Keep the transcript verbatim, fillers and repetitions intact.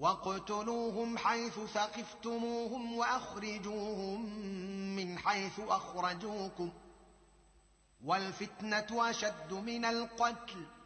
واقتلوهم حيث ثقفتموهم وأخرجوهم من حيث أخرجوكم والفتنة أشد من القتل